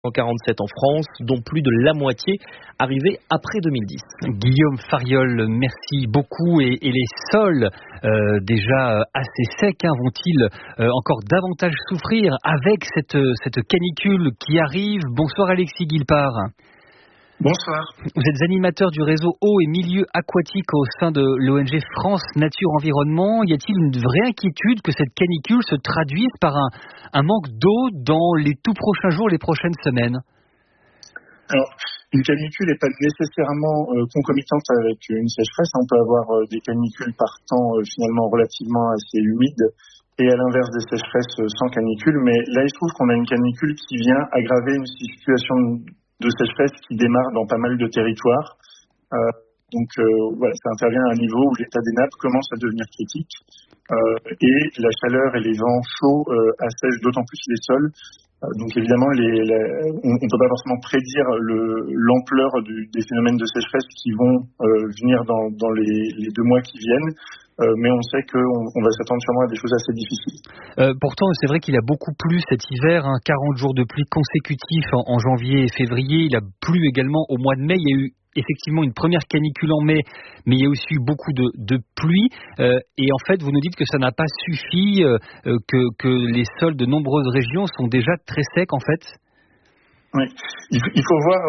147 en France, dont plus de la moitié arrivés après 2010. Guillaume Fariol, merci beaucoup. Et les sols déjà assez secs vont-ils encore davantage souffrir avec cette canicule qui arrive? Bonsoir Alexis Guillepart. Bonsoir. Vous êtes animateur du réseau eau et milieux aquatiques au sein de l'ONG France Nature Environnement. Y a-t-il une vraie inquiétude que cette canicule se traduise par un manque d'eau dans les tout prochains jours, les prochaines semaines? Alors, une canicule n'est pas nécessairement concomitante avec une sécheresse. On peut avoir des canicules par temps finalement relativement assez humides et à l'inverse des sécheresses sans canicule. Mais là, il se trouve qu'on a une canicule qui vient aggraver une situation de sécheresse qui démarre dans pas mal de territoires. Voilà, ça intervient à un niveau où l'état des nappes commence à devenir critique et la chaleur et les vents chauds assèchent d'autant plus les sols. Donc évidemment, on ne peut pas forcément prédire l'ampleur des phénomènes de sécheresse qui vont venir dans les 2 mois qui viennent. Mais on sait qu'on va s'attendre sûrement à des choses assez difficiles. Pourtant, c'est vrai qu'il a beaucoup plu cet hiver, 40 jours de pluie consécutifs en janvier et février. Il a plu également au mois de mai. Il y a eu effectivement une première canicule en mai, mais il y a aussi eu beaucoup de pluie. Et en fait, vous nous dites que ça n'a pas suffi, que les sols de nombreuses régions sont déjà très secs en fait. Oui, il faut voir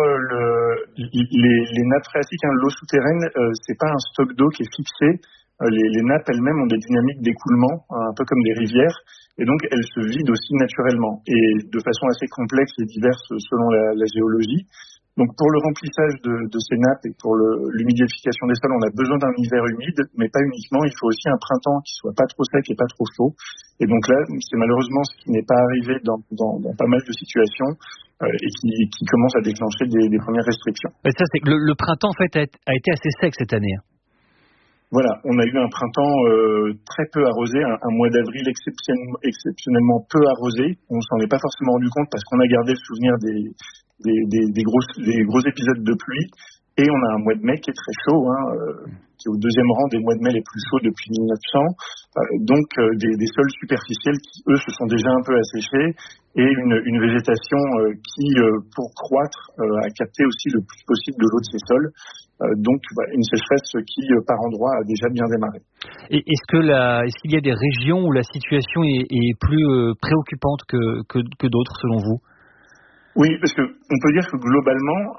les nappes phréatiques, l'eau souterraine, c'est pas un stock d'eau qui est fixé. Les nappes elles-mêmes ont des dynamiques d'écoulement, un peu comme des rivières, et donc elles se vident aussi naturellement, et de façon assez complexe et diverse selon la géologie. Donc pour le remplissage de ces nappes et pour l'humidification des sols, on a besoin d'un hiver humide, mais pas uniquement, il faut aussi un printemps qui soit pas trop sec et pas trop chaud. Et donc là, c'est malheureusement ce qui n'est pas arrivé dans pas mal de situations et qui commence à déclencher des premières restrictions. Et ça, c'est que le printemps en fait a été assez sec cette année. Voilà, on a eu un printemps très peu arrosé, un mois d'avril exceptionnellement peu arrosé. On s'en est pas forcément rendu compte parce qu'on a gardé le souvenir des gros épisodes de pluie. Et on a un mois de mai qui est très chaud, qui est au 2e rang des mois de mai les plus chauds depuis 1900. Donc des sols superficiels qui, eux, se sont déjà un peu asséchés et une végétation qui, pour croître, a capté aussi le plus possible de l'eau de ces sols. Donc une sécheresse qui, par endroits, a déjà bien démarré. Et est-ce qu'il y a des régions où la situation est plus préoccupante que d'autres, selon vous? Oui, parce que on peut dire que globalement,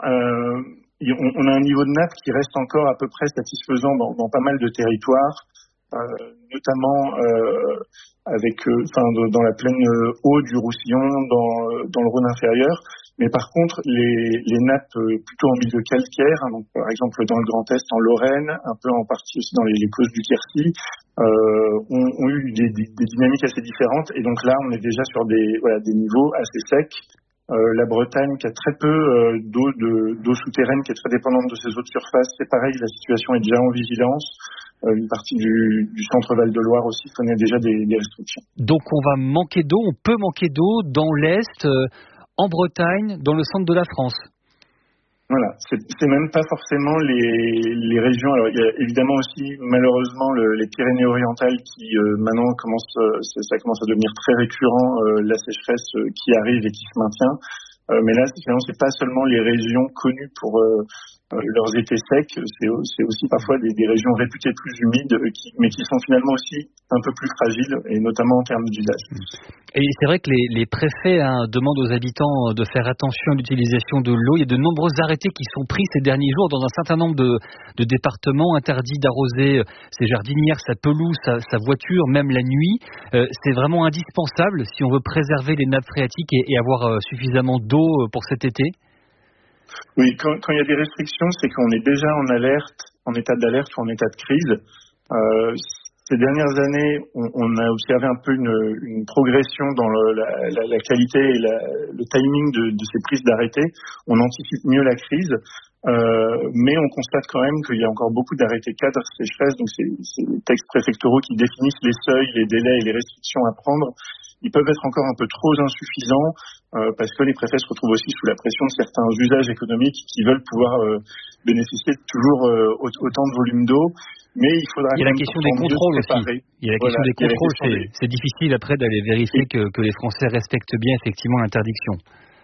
on a un niveau de nappe qui reste encore à peu près satisfaisant dans pas mal de territoires, notamment dans la plaine haute du Roussillon, dans le Rhône inférieur. Mais par contre, les nappes plutôt en milieu calcaire, donc par exemple dans le Grand Est, en Lorraine, un peu en partie aussi dans les Causses du Quercy, ont eu des dynamiques assez différentes. Et donc là, on est déjà sur des niveaux assez secs. La Bretagne, qui a très peu d'eau souterraine, qui est très dépendante de ses eaux de surface, c'est pareil, la situation est déjà en vigilance. Une partie du centre Val-de-Loire aussi connaît déjà des restrictions. Donc on va manquer d'eau, on peut manquer d'eau dans l'Est, en Bretagne, dans le centre de la France. Voilà, c'est même pas forcément les régions. Alors il y a évidemment aussi malheureusement les Pyrénées-Orientales qui maintenant ça commence à devenir très récurrent, la sécheresse qui arrive et qui se maintient. Mais là, c'est pas seulement les régions connues pour leurs étés secs, c'est aussi parfois des régions réputées plus humides, mais qui sont finalement aussi un peu plus fragiles, et notamment en termes d'usage. Et c'est vrai que les préfets demandent aux habitants de faire attention à l'utilisation de l'eau. Il y a de nombreux arrêtés qui sont pris ces derniers jours dans un certain nombre de départements, interdits d'arroser ses jardinières, sa pelouse, sa voiture, même la nuit. C'est vraiment indispensable si on veut préserver les nappes phréatiques et avoir suffisamment d'eau pour cet été. Oui, quand il y a des restrictions, c'est qu'on est déjà en état d'alerte ou en état de crise. Ces dernières années, on a observé un peu une progression dans la qualité et le timing de ces prises d'arrêtés. On anticipe mieux la crise, mais on constate quand même qu'il y a encore beaucoup d'arrêtés cadres sécheresse. Donc c'est les textes préfectoraux qui définissent les seuils, les délais et les restrictions à prendre. Ils peuvent être encore un peu trop insuffisants parce que les préfets se retrouvent aussi sous la pression de certains usages économiques qui veulent pouvoir bénéficier de toujours autant de volume d'eau. Mais il faudra. Il y a la question des contrôles aussi. Il y a la question des contrôles. C'est difficile après d'aller vérifier que les Français respectent bien effectivement l'interdiction.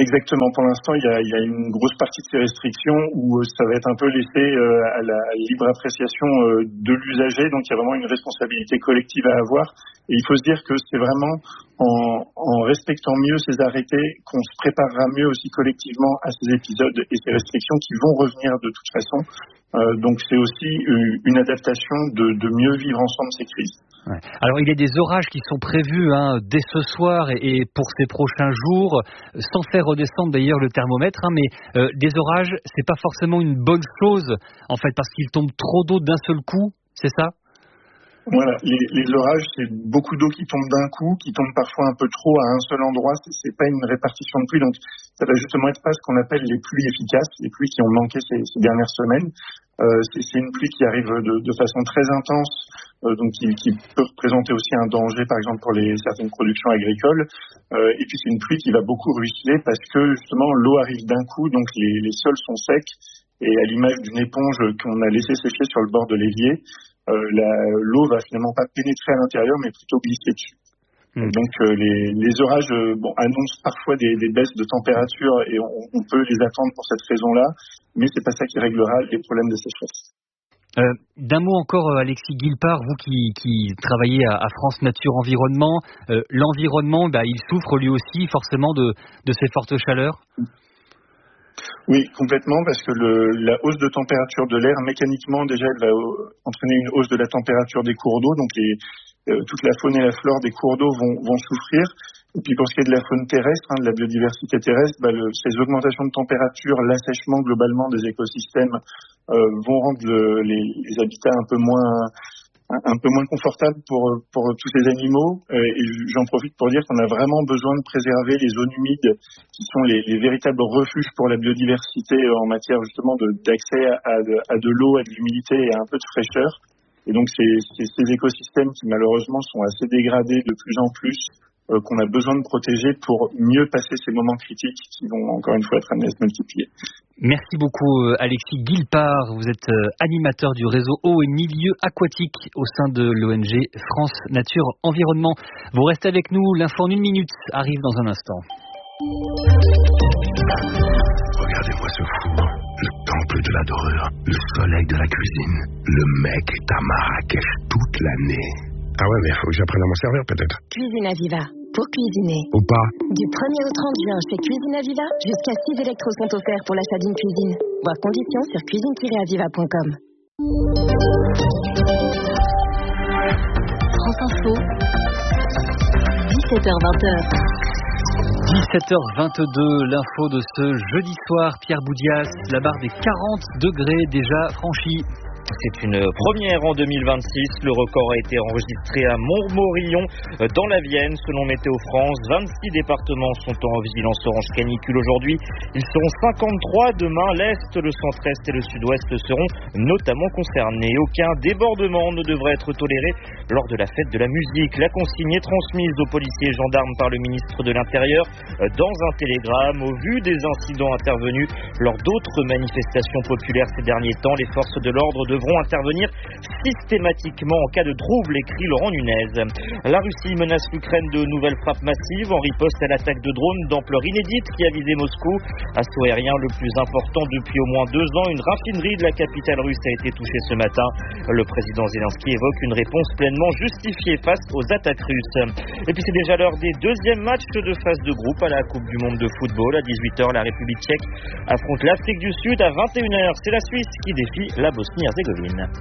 Exactement. Pour l'instant, il y a une grosse partie de ces restrictions où ça va être un peu laissé à la libre appréciation de l'usager. Donc, il y a vraiment une responsabilité collective à avoir. Et il faut se dire que c'est vraiment en respectant mieux ces arrêtés qu'on se préparera mieux aussi collectivement à ces épisodes et ces restrictions qui vont revenir de toute façon. Donc, c'est aussi une adaptation de mieux vivre ensemble ces crises. Ouais. Alors il y a des orages qui sont prévus dès ce soir et pour ces prochains jours, sans faire redescendre d'ailleurs le thermomètre, mais des orages, c'est pas forcément une bonne chose en fait parce qu'il tombe trop d'eau d'un seul coup, c'est ça ? Voilà, les orages, c'est beaucoup d'eau qui tombe d'un coup, qui tombe parfois un peu trop à un seul endroit. C'est pas une répartition de pluie, donc ça va justement être pas ce qu'on appelle les pluies efficaces, les pluies qui ont manqué ces dernières semaines. C'est une pluie qui arrive de façon très intense, donc qui peut représenter aussi un danger, par exemple pour certaines productions agricoles. Et puis c'est une pluie qui va beaucoup ruisseler parce que justement l'eau arrive d'un coup, donc les sols sont secs. Et à l'image d'une éponge qu'on a laissé sécher sur le bord de l'évier, l'eau va finalement pas pénétrer à l'intérieur, mais plutôt glisser dessus. Donc les orages annoncent parfois des baisses de température et on peut les attendre pour cette raison-là, mais c'est pas ça qui réglera les problèmes de sécheresse. D'un mot encore, Alexis Guillepart, vous qui travaillez à France Nature Environnement, l'environnement, il souffre lui aussi forcément de ces fortes chaleurs. Oui, complètement, parce que la hausse de température de l'air, mécaniquement, déjà, elle va entraîner une hausse de la température des cours d'eau. Donc, toute la faune et la flore des cours d'eau vont souffrir. Et puis, pour ce qui est de la faune terrestre, de la biodiversité terrestre, ces augmentations de température, l'assèchement globalement des écosystèmes vont rendre les habitats un peu moins confortable pour tous ces animaux. Et j'en profite pour dire qu'on a vraiment besoin de préserver les zones humides qui sont les véritables refuges pour la biodiversité en matière justement d'accès à de l'eau, à de l'humidité et à un peu de fraîcheur. Et donc ces écosystèmes qui malheureusement sont assez dégradés de plus en plus, qu'on a besoin de protéger pour mieux passer ces moments critiques qui vont encore une fois être amenés à se multiplier. Merci beaucoup Alexis Guillepart, vous êtes animateur du réseau eau et milieu aquatique au sein de l'ONG France Nature Environnement. Vous restez avec nous, l'info en 1 minute arrive dans un instant. Regardez-moi ce four, le temple de la dorure, le soleil de la cuisine. Le mec est à Marrakech toute l'année. Ah ouais, mais faut que j'apprenne à m'en servir peut-être. Cuisine Aviva, pour cuisiner. Ou pas. Du 1er au 30 juin chez Cuisine Aviva, jusqu'à 6 électros sont offerts pour l'achat d'une cuisine. Voir conditions sur cuisine-aviva.com. France Info, 17h-20h. 17h22, l'info de ce jeudi soir. Pierre Boudias, la barre des 40 degrés déjà franchie. C'est une première en 2026. Le record a été enregistré à Montmorillon, dans la Vienne, selon Météo France. 26 départements sont en vigilance orange canicule aujourd'hui. Ils seront 53 demain. L'Est, le centre-est et le sud-ouest seront notamment concernés. Aucun débordement ne devrait être toléré lors de la fête de la musique. La consigne est transmise aux policiers et gendarmes par le ministre de l'Intérieur dans un télégramme. Au vu des incidents intervenus lors d'autres manifestations populaires ces derniers temps, les forces de l'ordre devront intervenir systématiquement en cas de trouble, écrit Laurent Nunez. La Russie menace l'Ukraine de nouvelles frappes massives en riposte à l'attaque de drones d'ampleur inédite qui a visé Moscou. Assaut aérien le plus important depuis au moins 2 ans. Une raffinerie de la capitale russe a été touchée ce matin. Le président Zelensky évoque une réponse pleinement justifiée face aux attaques russes. Et puis c'est déjà l'heure des deuxièmes matchs de phase de groupe à la Coupe du Monde de football. À 18h, la République tchèque affronte l'Afrique du Sud. À 21h, c'est la Suisse qui défie la Bosnie-Herzégovine.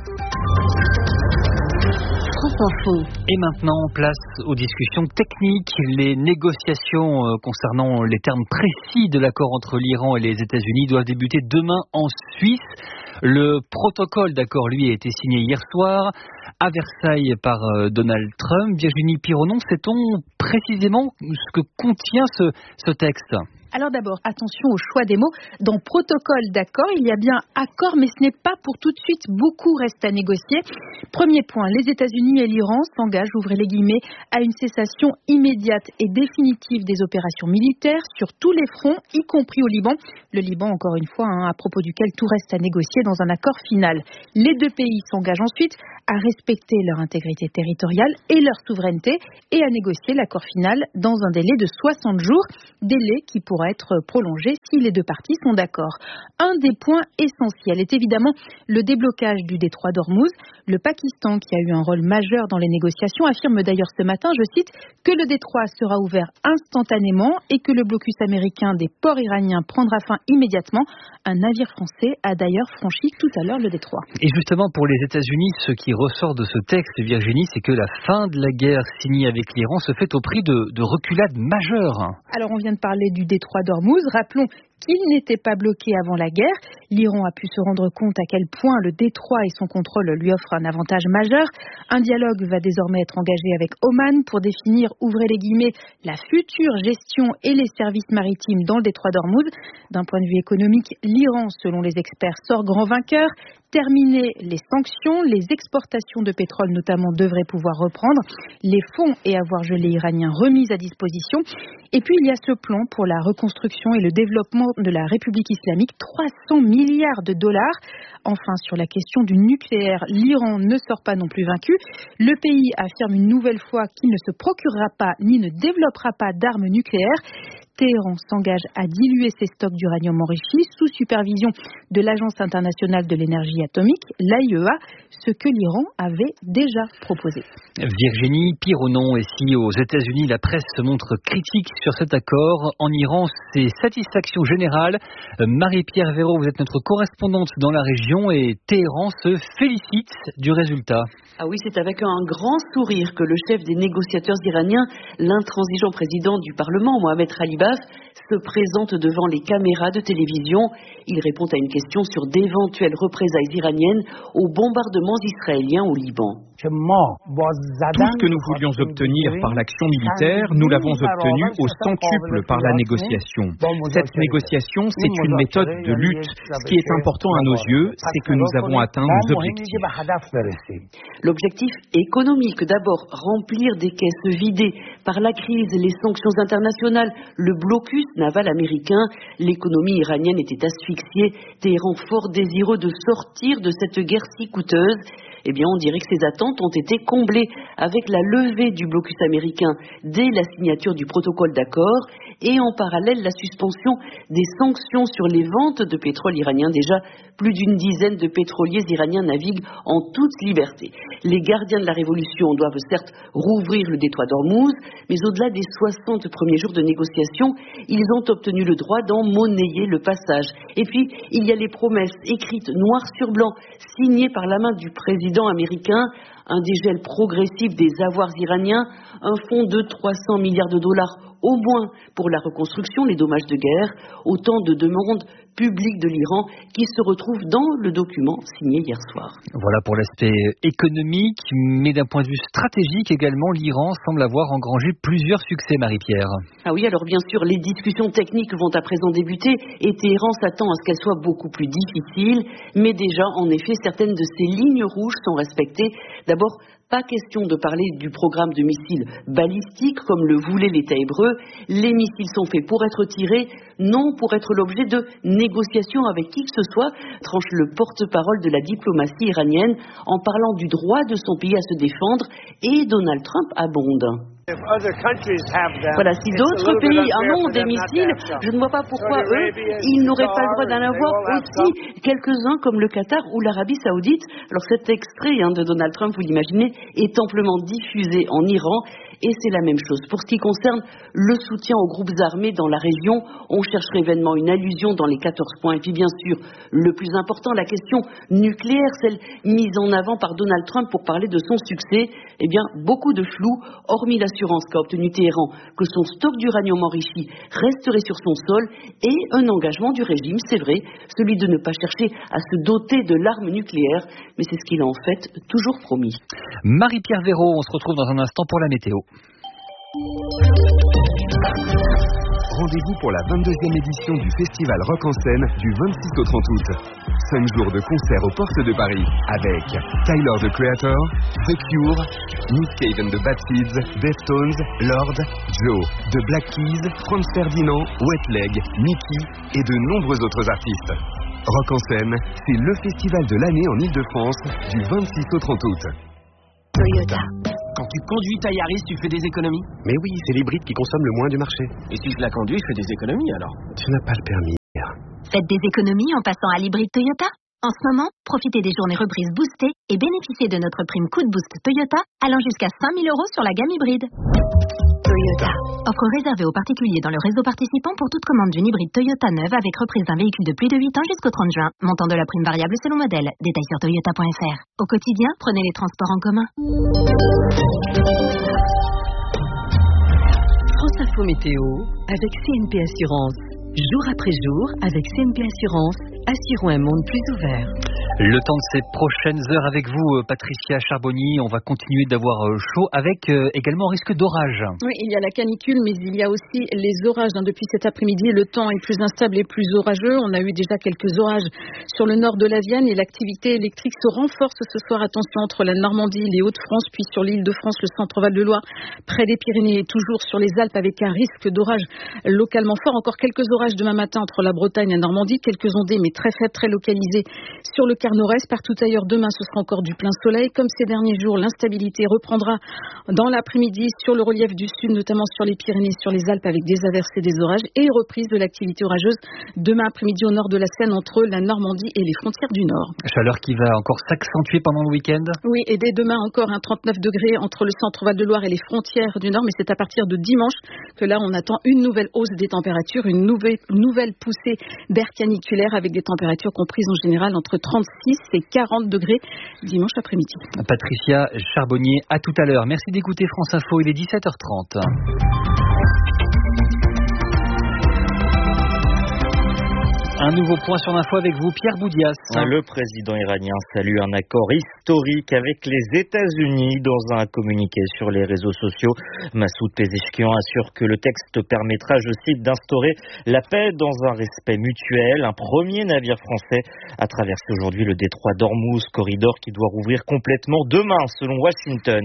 Et maintenant, place aux discussions techniques. Les négociations concernant les termes précis de l'accord entre l'Iran et les États-Unis doivent débuter demain en Suisse. Le protocole d'accord, lui, a été signé hier soir à Versailles par Donald Trump. Virginie Pironon, sait-on précisément ce que contient ce texte ? Alors d'abord, attention au choix des mots. Dans protocole d'accord, il y a bien accord, mais ce n'est pas pour tout de suite. Beaucoup reste à négocier. Premier point, les États-Unis et l'Iran s'engagent, ouvrez les guillemets, à une cessation immédiate et définitive des opérations militaires sur tous les fronts, y compris au Liban. Le Liban, encore une fois, à propos duquel tout reste à négocier dans un accord final. Les deux pays s'engagent ensuite à respecter leur intégrité territoriale et leur souveraineté et à négocier l'accord final dans un délai de 60 jours, délai qui pourra pourra être prolongé si les deux parties sont d'accord. Un des points essentiels est évidemment le déblocage du détroit d'Ormuz. Le Pakistan, qui a eu un rôle majeur dans les négociations, affirme d'ailleurs ce matin, je cite, que le détroit sera ouvert instantanément et que le blocus américain des ports iraniens prendra fin immédiatement. Un navire français a d'ailleurs franchi tout à l'heure le détroit. Et justement, pour les États-Unis, ce qui ressort de ce texte, Virginie, c'est que la fin de la guerre signée avec l'Iran se fait au prix de reculades majeures. Alors, on vient de parler du détroit d'Ormuz. Rappelons qu'il n'était pas bloqué avant la guerre. L'Iran a pu se rendre compte à quel point le détroit et son contrôle lui offrent un avantage majeur. Un dialogue va désormais être engagé avec Oman pour définir, ouvrez les guillemets, la future gestion et les services maritimes dans le détroit d'Ormuz. D'un point de vue économique, l'Iran, selon les experts, sort grand vainqueur. Terminer les sanctions, les exportations de pétrole notamment devraient pouvoir reprendre, les fonds et avoirs gelés iraniens remis à disposition. Et puis il y a ce plan pour la reconstruction et le développement de la République islamique, 300 milliards de dollars. Enfin, sur la question du nucléaire, l'Iran ne sort pas non plus vaincu. Le pays affirme une nouvelle fois qu'il ne se procurera pas ni ne développera pas d'armes nucléaires. Téhéran s'engage à diluer ses stocks d'uranium enrichi sous supervision de l'Agence internationale de l'énergie atomique, l'AIEA, ce que l'Iran avait déjà proposé. Virginie, pire ou non, et si aux États-Unis la presse se montre critique sur cet accord, en Iran c'est satisfaction générale. Marie-Pierre Véraud, vous êtes notre correspondante dans la région et Téhéran se félicite du résultat. Ah oui, c'est avec un grand sourire que le chef des négociateurs iraniens, l'intransigeant président du Parlement, Mohamed Khalibaf, se présente devant les caméras de télévision. Il répond à une question sur d'éventuelles représailles iraniennes aux bombardements israéliens au Liban. Tout ce que nous voulions obtenir par l'action militaire, nous l'avons obtenu au centuple par la négociation. Cette négociation, c'est une méthode de lutte. Ce qui est important à nos yeux, c'est que nous avons atteint nos objectifs. L'objectif économique, d'abord, remplir des caisses vidées par la crise, les sanctions internationales, le blocus naval américain. L'économie iranienne était asphyxiée. Téhéran fort désireux de sortir de cette guerre si coûteuse. Eh bien, on dirait que ces attentes ont été comblées avec la levée du blocus américain dès la signature du protocole d'accord et en parallèle la suspension des sanctions sur les ventes de pétrole iranien. Déjà, plus d'une dizaine de pétroliers iraniens naviguent en toute liberté. Les gardiens de la révolution doivent certes rouvrir le détroit d'Ormuz, mais au-delà des 60 premiers jours de négociation, ils ont obtenu le droit d'en monnayer le passage. Et puis, il y a les promesses écrites noir sur blanc, signées par la main du président américain, un dégel progressif des avoirs iraniens, un fonds de 300 milliards de dollars au moins pour la reconstruction, les dommages de guerre, autant de demandes publiques de l'Iran qui se retrouvent dans le document signé hier soir. Voilà pour l'aspect économique, mais d'un point de vue stratégique également, l'Iran semble avoir engrangé plusieurs succès, Marie-Pierre. Ah oui, alors bien sûr, les discussions techniques vont à présent débuter et Téhéran s'attend à ce qu'elles soient beaucoup plus difficiles, mais déjà, en effet, certaines de ces lignes rouges sont respectées. D'abord, pas question de parler du programme de missiles balistiques comme le voulait l'État hébreu. Les missiles sont faits pour être tirés, non pour être l'objet de négociations avec qui que ce soit, tranche le porte-parole de la diplomatie iranienne en parlant du droit de son pays à se défendre, et Donald Trump abonde. Voilà, si d'autres pays en ont des missiles, je ne vois pas pourquoi eux, ils n'auraient pas le droit d'en avoir aussi quelques-uns comme le Qatar ou l'Arabie Saoudite. Alors cet extrait de Donald Trump, vous l'imaginez, est amplement diffusé en Iran. Et c'est la même chose. Pour ce qui concerne le soutien aux groupes armés dans la région, on chercherait vainement une allusion dans les 14 points. Et puis bien sûr, le plus important, la question nucléaire, celle mise en avant par Donald Trump pour parler de son succès. Eh bien, beaucoup de flou, hormis l'assurance qu'a obtenu Téhéran que son stock d'uranium enrichi resterait sur son sol et un engagement du régime, c'est vrai, celui de ne pas chercher à se doter de l'arme nucléaire, mais c'est ce qu'il a en fait toujours promis. Marie-Pierre Véraud, on se retrouve dans un instant pour la météo. Rendez-vous pour la 22e édition du festival Rock en scène du 26 au 30 août. 5 jours de concerts aux portes de Paris avec Tyler the Creator, The Cure, Nick Cave and the Bad Seeds, Deftones, Lord, Joe, The Black Keys, Franz Ferdinand, Wet Leg, Nicky et de nombreux autres artistes. Rock en scène, c'est le festival de l'année en Ile-de-France du 26 au 30 août. Toyota. Quand tu conduis ta Yaris, tu fais des économies? Mais oui, c'est l'hybride qui consomme le moins du marché. Et si je la conduis, je fais des économies alors? Tu n'as pas le permis. Faites des économies en passant à l'hybride Toyota. En ce moment, profitez des journées reprises boostées et bénéficiez de notre prime coup de boost Toyota allant jusqu'à 5 000 € sur la gamme hybride. Toyota. Offre réservée aux particuliers dans le réseau participant pour toute commande d'une hybride Toyota neuve avec reprise d'un véhicule de plus de 8 ans jusqu'au 30 juin. Montant de la prime variable selon modèle. Détails sur toyota.fr. Au quotidien, prenez les transports en commun. France Info Météo avec CNP Assurance. Jour après jour, avec CNP Assurance, assurons un monde plus ouvert. Le temps de ces prochaines heures avec vous, Patricia Charbonnier. On va continuer d'avoir chaud avec également risque d'orage. Oui, il y a la canicule, mais il y a aussi les orages. Depuis cet après-midi, le temps est plus instable et plus orageux. On a eu déjà quelques orages sur le nord de la Vienne et l'activité électrique se renforce ce soir. Attention, entre la Normandie, les Hauts-de-France, puis sur l'île de France, le centre-Val de Loire, près des Pyrénées et toujours sur les Alpes avec un risque d'orage localement fort. Encore quelques orages demain matin entre la Bretagne et la Normandie, quelques ondées mais très faibles, très localisées sur le quart nord-est. Partout ailleurs, demain, ce sera encore du plein soleil. Comme ces derniers jours, l'instabilité reprendra dans l'après-midi sur le relief du sud, notamment sur les Pyrénées, sur les Alpes, avec des averses et des orages, et reprise de l'activité orageuse demain après-midi au nord de la Seine, entre la Normandie et les frontières du Nord. Chaleur qui va encore s'accentuer pendant le week-end. Oui, et dès demain, encore un 39 degrés entre le centre-Val de Loire et les frontières du Nord, mais c'est à partir de dimanche que là, on attend une nouvelle hausse des températures, une nouvelle poussée d'air caniculaire avec des températures comprises en général entre 36 et 40 degrés dimanche après-midi. Patricia Charbonnier, à tout à l'heure. Merci d'écouter France Info, il est 17h30. Un nouveau point sur l'info avec vous, Pierre Boudias. Le président iranien salue un accord historique avec les États-Unis. Dans un communiqué sur les réseaux sociaux, Massoud Pezeshkian assure que le texte permettra, je cite, d'instaurer la paix dans un respect mutuel. Un premier navire français a traversé aujourd'hui le détroit d'Ormuz, corridor qui doit rouvrir complètement demain, selon Washington.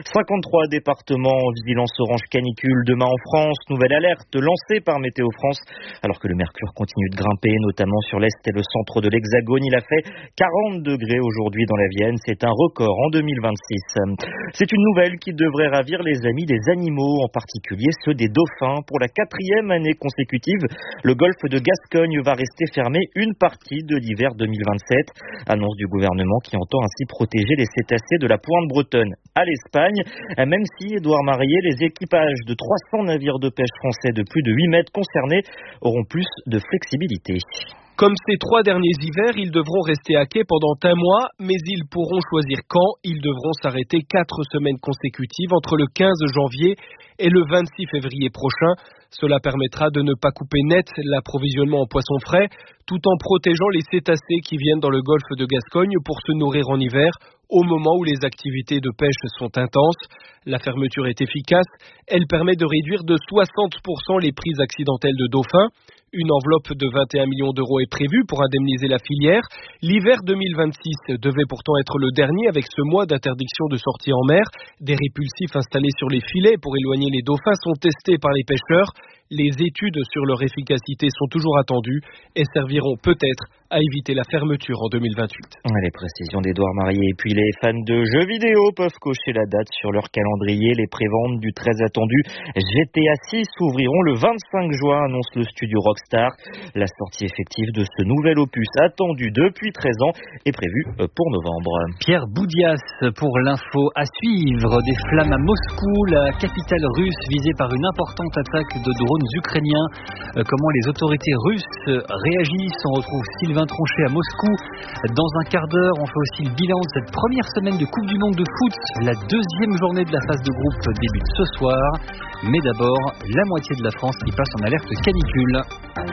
53 départements en vigilance orange canicule demain en France. Nouvelle alerte lancée par Météo France, alors que le mercure continue de grimper, notamment sur l'est et le centre de l'Hexagone. Il a fait 40 degrés aujourd'hui dans la Vienne. C'est un record en 2026. C'est une nouvelle qui devrait ravir les amis des animaux, en particulier ceux des dauphins. Pour la 4e année consécutive, le golfe de Gascogne va rester fermé une partie de l'hiver 2027. Annonce du gouvernement qui entend ainsi protéger les cétacés de la pointe bretonne à l'Espagne. Même si, Édouard Marié, les équipages de 300 navires de pêche français de plus de 8 mètres concernés auront plus de flexibilité. Comme ces 3 derniers hivers, ils devront rester à quai pendant un mois, mais ils pourront choisir quand. Ils devront s'arrêter 4 semaines consécutives entre le 15 janvier et le 26 février prochain. Cela permettra de ne pas couper net l'approvisionnement en poissons frais, tout en protégeant les cétacés qui viennent dans le golfe de Gascogne pour se nourrir en hiver, au moment où les activités de pêche sont intenses. La fermeture est efficace. Elle permet de réduire de 60% les prises accidentelles de dauphins. Une enveloppe de 21 millions d'euros est prévue pour indemniser la filière. L'hiver 2026 devait pourtant être le dernier avec ce mois d'interdiction de sortie en mer. Des répulsifs installés sur les filets pour éloigner les dauphins sont testés par les pêcheurs. Les études sur leur efficacité sont toujours attendues et serviront peut-être à éviter la fermeture en 2028. Les précisions d'Édouard Marié. Et puis les fans de jeux vidéo peuvent cocher la date sur leur calendrier. Les préventes du très attendu GTA 6 ouvriront le 25 juin, annonce le studio Rockstar. La sortie effective de ce nouvel opus attendu depuis 13 ans est prévue pour novembre. Pierre Boudias pour l'info à suivre. Des flammes à Moscou, la capitale russe visée par une importante attaque de drones ukrainiens. Comment les autorités russes réagissent? On retrouve Sylvain Tronchet à Moscou. Dans un quart d'heure, on fait aussi le bilan de cette première semaine de Coupe du Monde de foot. La 2e journée de la phase de groupe débute ce soir. Mais d'abord, la moitié de la France qui passe en alerte canicule.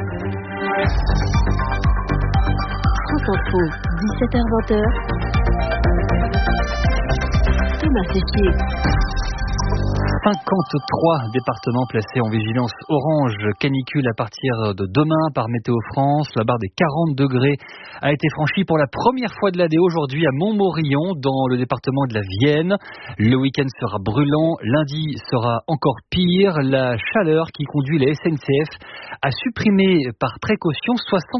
France Info, 17h-20h. Thomas Séchier. 53 départements placés en vigilance orange canicule à partir de demain par Météo France. La barre des 40 degrés a été franchie pour la première fois de l'année aujourd'hui à Montmorillon dans le département de la Vienne. Le week-end sera brûlant, lundi sera encore pire. La chaleur qui conduit la SNCF à supprimer par précaution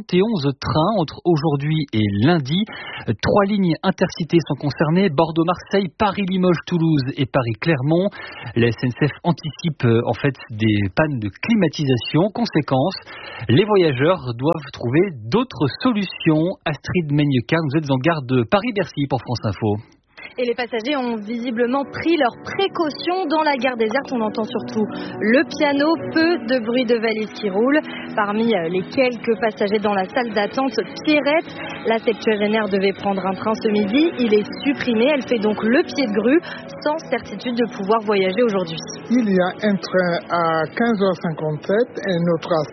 71 trains entre aujourd'hui et lundi. 3 lignes intercités sont concernées, Bordeaux-Marseille, Paris-Limoges-Toulouse et Paris-Clermont. La SNCF anticipe en fait des pannes de climatisation. Conséquence, les voyageurs doivent trouver d'autres solutions. Astrid Meignecar, vous êtes en gare de Paris-Bercy pour France Info. Et les passagers ont visiblement pris leurs précautions. Dans la gare déserte, on entend surtout le piano, peu de bruit de valise qui roule. Parmi les quelques passagers dans la salle d'attente, Pierrette, la septuagénaire devait prendre un train ce midi. Il est supprimé, elle fait donc le pied de grue, sans certitude de pouvoir voyager aujourd'hui. Il y a un train à 15h57 et un autre à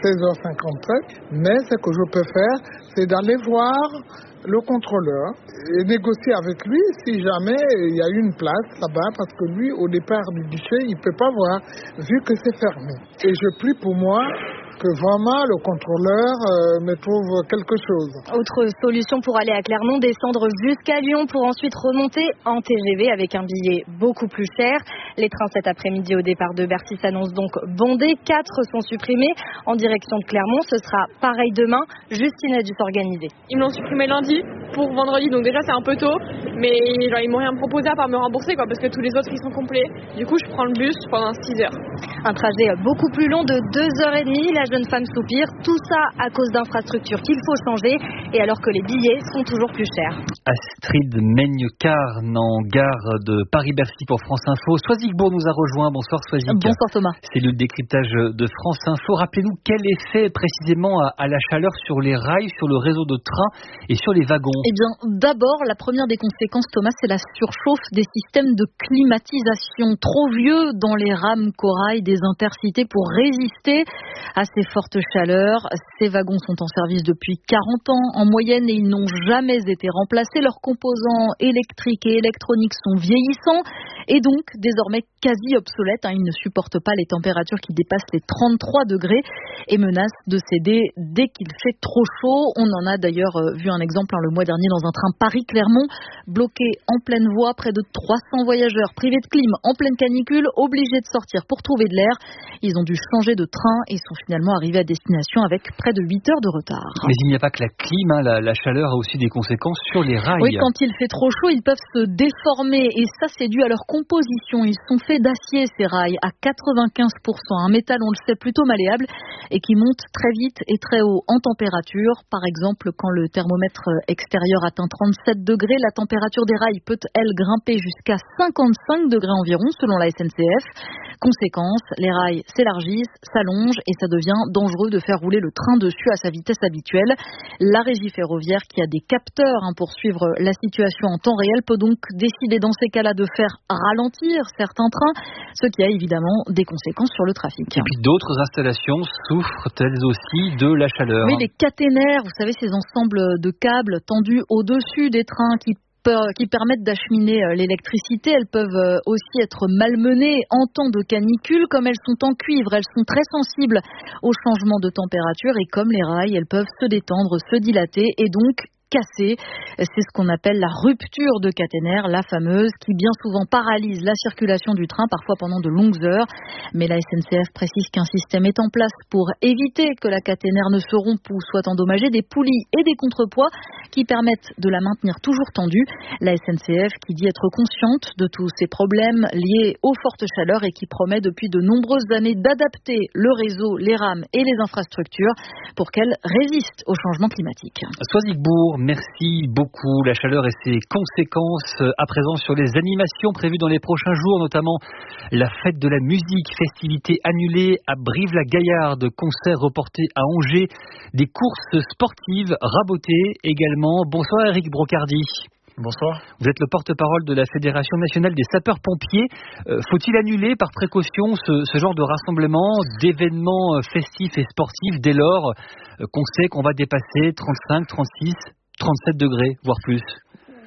16h57. Mais ce que je peux faire, c'est d'aller voir le contrôleur et négocier avec lui si jamais il y a une place là-bas, parce que lui, au départ du guichet, il ne peut pas voir vu que c'est fermé. Et je prie pour moi que vraiment le contrôleur me trouve quelque chose. Autre solution pour aller à Clermont, descendre jusqu'à Lyon pour ensuite remonter en TGV avec un billet beaucoup plus cher. Les trains cet après-midi au départ de Bercy s'annoncent donc bondés. 4 sont supprimés en direction de Clermont. Ce sera pareil demain. Justine a dû s'organiser. Ils me l'ont supprimé lundi pour vendredi, donc déjà c'est un peu tôt, mais genre, ils m'ont rien proposé à part me rembourser parce que tous les autres ils sont complets. Du coup je prends le bus pendant 6 heures. Un trajet beaucoup plus long de 2h30. La jeune femme soupire. Tout ça à cause d'infrastructures qu'il faut changer et alors que les billets sont toujours plus chers. Astrid Meignecar en gare de Paris-Bercy pour France Info. Soisigbourg nous a rejoint. Bonsoir Soisig. Bonsoir Thomas. Cellule décryptage de France Info. Rappelez-nous quel effet précisément à la chaleur sur les rails, sur le réseau de trains et sur les wagons. Eh bien, d'abord, la première des conséquences, Thomas, c'est la surchauffe des systèmes de climatisation. Trop vieux dans les rames corail des intercités pour résister à ces fortes chaleurs. Ces wagons sont en service depuis 40 ans en moyenne et ils n'ont jamais été remplacés. Leurs composants électriques et électroniques sont vieillissants et donc désormais quasi obsolètes. Ils ne supportent pas les températures qui dépassent les 33 degrés et menacent de céder dès qu'il fait trop chaud. On en a d'ailleurs vu un exemple le mois dernier dans un train Paris-Clermont, bloqué en pleine voie, près de 300 voyageurs privés de clim en pleine canicule, obligés de sortir pour trouver de l'air. Ils ont dû changer de train et sont finalement arrivés à destination avec près de 8 heures de retard. Mais il n'y a pas que la clim, la chaleur a aussi des conséquences sur les rails. Oui, quand il fait trop chaud, ils peuvent se déformer et ça c'est dû à leur composition. Ils sont faits d'acier ces rails à 95%, un métal on le sait plutôt malléable et qui monte très vite et très haut en température. Par exemple, quand le thermomètre extérieur atteint 37 degrés, la température des rails peut elle grimper jusqu'à 55 degrés environ selon la SNCF. Conséquence, les rails s'élargissent, s'allongent et ça devient dangereux de faire rouler le train dessus à sa vitesse habituelle. La régie ferroviaire, qui a des capteurs pour suivre la situation en temps réel, peut donc décider dans ces cas-là de faire ralentir certains trains, ce qui a évidemment des conséquences sur le trafic. Et puis d'autres installations souffrent elles aussi de la chaleur. Oui, les caténaires, vous savez, ces ensembles de câbles tendus au-dessus des trains qui permettent d'acheminer l'électricité. Elles peuvent aussi être malmenées en temps de canicule. Comme elles sont en cuivre, elles sont très sensibles au changement de température et comme les rails, elles peuvent se détendre, se dilater et donc cassé. C'est ce qu'on appelle la rupture de caténaire, la fameuse, qui bien souvent paralyse la circulation du train, parfois pendant de longues heures. Mais la SNCF précise qu'un système est en place pour éviter que la caténaire ne se rompe ou soit endommagée, des poulies et des contrepoids qui permettent de la maintenir toujours tendue. La SNCF qui dit être consciente de tous ces problèmes liés aux fortes chaleurs et qui promet depuis de nombreuses années d'adapter le réseau, les rames et les infrastructures pour qu'elles résistent au changement climatique. Soisigbourg, merci beaucoup. La chaleur et ses conséquences à présent sur les animations prévues dans les prochains jours, notamment la fête de la musique, festivités annulées à Brive-la-Gaillarde, concerts reportés à Angers, des courses sportives rabotées également. Bonsoir Eric Brocardi. Bonsoir. Vous êtes le porte-parole de la Fédération nationale des sapeurs-pompiers. Faut-il annuler par précaution ce genre de rassemblement, d'événements festifs et sportifs dès lors qu'on sait qu'on va dépasser 35, 36, 37 degrés, voire plus?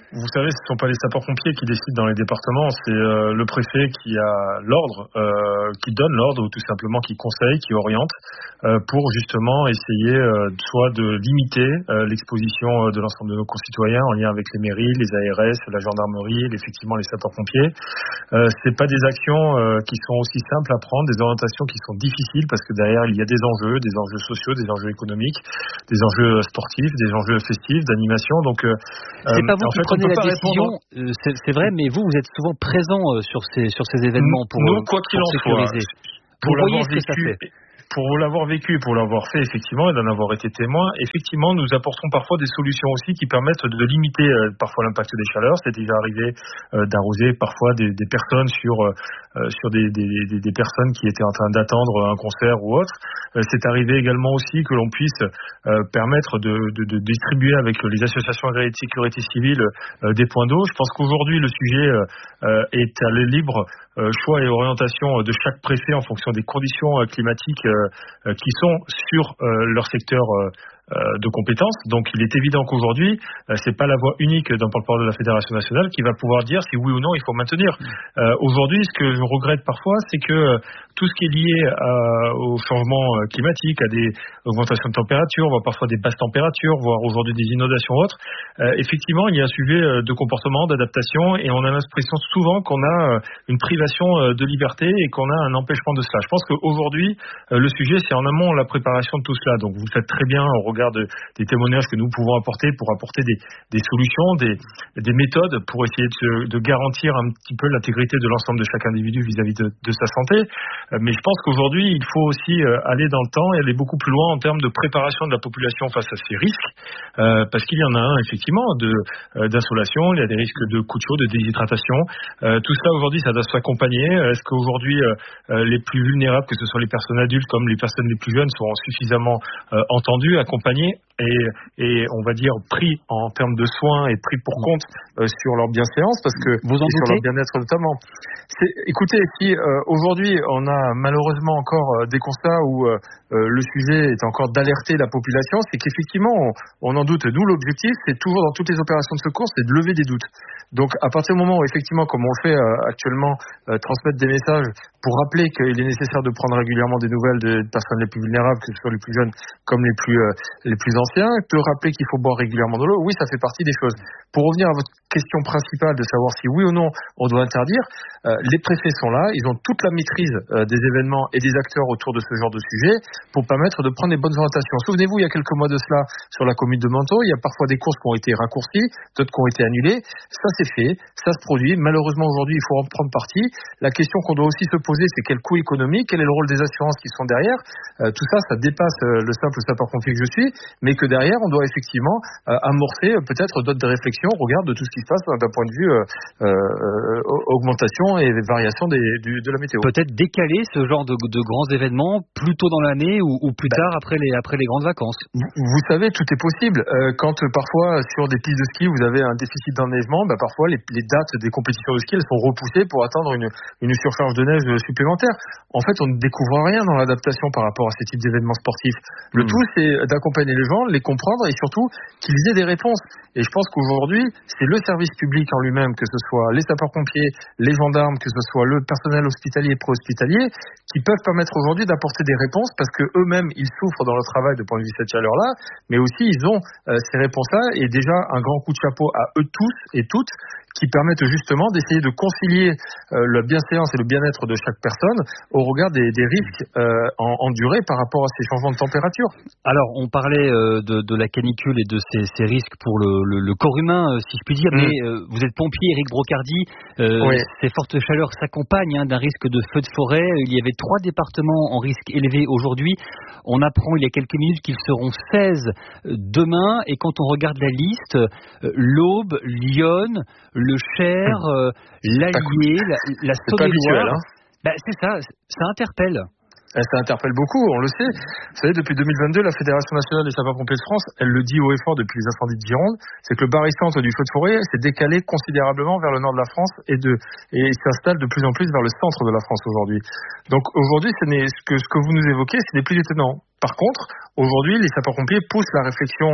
vous savez, ce ne sont pas les sapeurs-pompiers qui décident dans les départements, c'est le préfet qui a l'ordre, qui donne l'ordre ou tout simplement qui conseille, qui oriente pour justement essayer soit de limiter l'exposition de l'ensemble de nos concitoyens en lien avec les mairies, les ARS, la gendarmerie, effectivement les sapeurs-pompiers. C'est pas des actions qui sont aussi simples à prendre, des orientations qui sont difficiles parce que derrière il y a des enjeux sociaux, des enjeux économiques, des enjeux sportifs, des enjeux festifs, d'animation. Donc c'est pas vous qui prenez la décision, c'est vrai, mais vous êtes souvent présent sur ces événements pour quoi qu'il en sécuriser. Pour voyez ce que ça fait. Pour l'avoir vécu, pour l'avoir fait effectivement et d'en avoir été témoin, effectivement nous apportons parfois des solutions aussi qui permettent de limiter parfois l'impact des chaleurs. C'est déjà arrivé d'arroser parfois des personnes sur des personnes qui étaient en train d'attendre un concert ou autre. C'est arrivé également aussi que l'on puisse permettre de distribuer avec les associations agréées de sécurité civile des points d'eau. Je pense qu'aujourd'hui le sujet est à libre choix et orientation de chaque préfet en fonction des conditions climatiques qui sont sur leur secteur de compétences. Donc il est évident qu'aujourd'hui, c'est pas la voie unique d'un porte-parole de la Fédération nationale qui va pouvoir dire si oui ou non il faut maintenir. Aujourd'hui, ce que je regrette parfois, c'est que tout ce qui est lié au changement climatique, à des augmentations de température, voire parfois des basses températures, voire aujourd'hui des inondations ou autres, effectivement, il y a un sujet de comportement, d'adaptation, et on a l'impression souvent qu'on a une privation de liberté et qu'on a un empêchement de cela. Je pense qu'aujourd'hui, le sujet, c'est en amont la préparation de tout cela. Donc vous faites très bien au regard des témoignages que nous pouvons apporter pour apporter des solutions, des méthodes pour essayer de garantir un petit peu l'intégrité de l'ensemble de chaque individu vis-à-vis de sa santé. Mais je pense qu'aujourd'hui, il faut aussi aller dans le temps et aller beaucoup plus loin en termes de préparation de la population face à ces risques, parce qu'il y en a un effectivement d'insolation, il y a des risques de coups de chaud, de déshydratation. Tout cela aujourd'hui, ça doit s'accompagner. Est-ce qu'aujourd'hui, les plus vulnérables, que ce soit les personnes adultes comme les personnes les plus jeunes, seront suffisamment entendues, accompagnées et on va dire pris en termes de soins et pris pour compte sur leur bienséance, parce que sur leur bien-être notamment. Écoutez, si aujourd'hui on a malheureusement encore des constats où le sujet est encore d'alerter la population, c'est qu'effectivement on en doute. D'où l'objectif, c'est toujours dans toutes les opérations de secours, c'est de lever des doutes. Donc à partir du moment où effectivement, comme on le fait actuellement, transmettre des messages pour rappeler qu'il est nécessaire de prendre régulièrement des nouvelles des personnes les plus vulnérables, que ce soit les plus jeunes comme les plus anciens, de rappeler qu'il faut boire régulièrement de l'eau, oui, ça fait partie des choses. Pour revenir à votre question principale de savoir si oui ou non on doit interdire, les préfets sont là, ils ont toute la maîtrise des événements et des acteurs autour de ce genre de sujet pour permettre de prendre les bonnes orientations. Souvenez-vous, il y a quelques mois de cela, sur la commune de Menton, il y a parfois des courses qui ont été raccourcies, d'autres qui ont été annulées. Ça c'est fait, ça se produit. Malheureusement aujourd'hui, il faut en prendre parti. La question qu'on doit aussi se poser, c'est quel coût économique, quel est le rôle des assurances qui sont derrière. Tout ça, ça dépasse le simple sapeur-pompier que je suis, mais que derrière, on doit effectivement amorcer peut-être d'autres réflexions au regard de tout ce qui se passe d'un point de vue augmentation et variation de la météo. Peut-être décaler ce genre de grands événements plus tôt dans l'année ou plus tard après les grandes vacances. Vous savez, tout est possible. Quand parfois sur des pistes de ski vous avez un déficit d'enneigement, parfois les dates des compétitions de ski elles sont repoussées pour attendre une surcharge de neige supplémentaire. En fait, on ne découvre rien dans l'adaptation par rapport à ces types d'événements sportifs. Le tout, c'est d'accompagner les gens, les comprendre et surtout qu'ils aient des réponses. Et je pense qu'aujourd'hui, c'est le service public en lui-même, que ce soit les sapeurs-pompiers, les gendarmes, que ce soit le personnel hospitalier et pré-hospitalier, qui peuvent permettre aujourd'hui d'apporter des réponses parce que eux-mêmes, ils souffrent dans leur travail de point de vue de cette chaleur-là, mais aussi ils ont ces réponses-là et déjà un grand coup de chapeau à eux tous et toutes qui permettent justement d'essayer de concilier la bienséance et le bien-être de chaque personne au regard des risques en durée par rapport à ces changements de température. Alors, on parlait de la canicule et de ces risques pour le corps humain, si je puis dire, mais vous êtes pompier, Éric Brocardi, oui. Ces fortes chaleurs s'accompagnent d'un risque de feu de forêt. Il y avait 3 départements en risque élevé aujourd'hui. On apprend il y a quelques minutes qu'ils seront 16 demain, et quand on regarde la liste, l'Aube, l'Yonne, le Cher, l'Allier, la Saône-et-Loire, c'est ça interpelle. Ça interpelle beaucoup, on le sait. Vous savez, depuis 2022, la Fédération nationale des sapeurs-pompiers de France, elle le dit haut et fort depuis les incendies de Gironde, c'est que le barycentre du feu de forêt s'est décalé considérablement vers le nord de la France et s'installe de plus en plus vers le centre de la France aujourd'hui. Donc aujourd'hui, ce que vous nous évoquez, ce n'est plus étonnant. Par contre, aujourd'hui, les sapeurs-pompiers poussent la réflexion